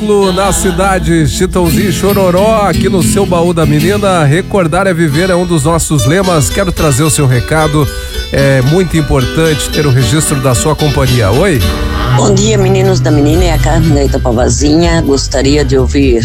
Na cidade, Chitãozinho e Chororó, aqui no seu Baú da Menina. Recordar é viver é um dos nossos lemas. Quero trazer o seu recado. É muito importante ter o registro da sua companhia. Oi? Bom dia, meninos da menina. É a Carmen da Itapavazinha. Gostaria de ouvir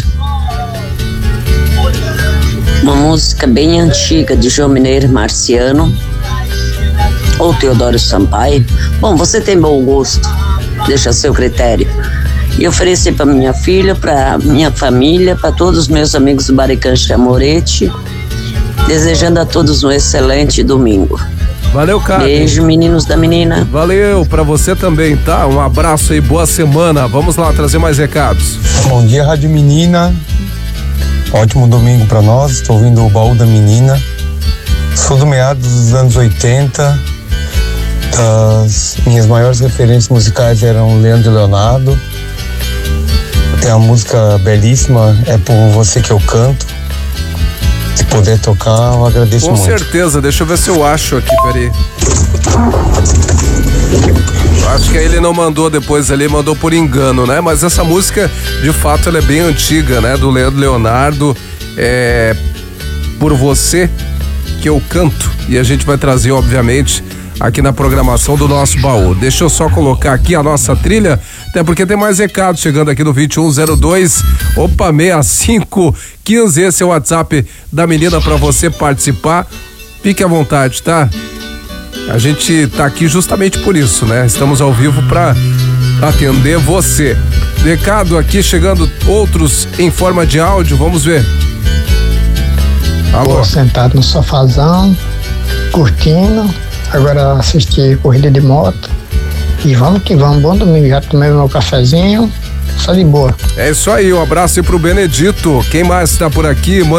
uma música bem antiga de João Mineiro e Marciano ou Teodoro Sampaio. Bom, você tem bom gosto, deixa a seu critério. E oferecer para minha filha, para minha família, para todos os meus amigos do Barican Chamorete, desejando a todos um excelente domingo. Valeu, cara. Beijo, meninos da menina. Valeu, pra você também, tá? Um abraço aí, boa semana. Vamos lá trazer mais recados. Bom dia, Rádio Menina. Ótimo domingo pra nós. Estou ouvindo o Baú da Menina. Sou do meados dos anos 80. As minhas maiores referências musicais eram Leandro e Leonardo. Tem uma música belíssima, É Por Você Que Eu Canto. Se puder tocar, eu agradeço muito. Com certeza, deixa eu ver se eu acho aqui, peraí. Acho que ele não mandou depois ali, mandou por engano, né? Mas essa música, de fato, ela é bem antiga, né? Do Leandro Leonardo, Por Você Que Eu Canto. E a gente vai trazer, obviamente, aqui na programação do nosso baú. Deixa eu só colocar aqui a nossa trilha, até porque tem mais recados chegando aqui no 2102, 6515, esse é o WhatsApp da menina para você participar. Fique à vontade, tá? A gente tá aqui justamente por isso, né? Estamos ao vivo para atender você. Recado aqui chegando, outros em forma de áudio, vamos ver. Alô? Tô sentado no sofazão, curtindo. Agora assistir corrida de moto. E vamos que vamos, bom domingo. Já tomei meu cafezinho, só de boa. É isso aí, um abraço aí pro Benedito. Quem mais tá por aqui?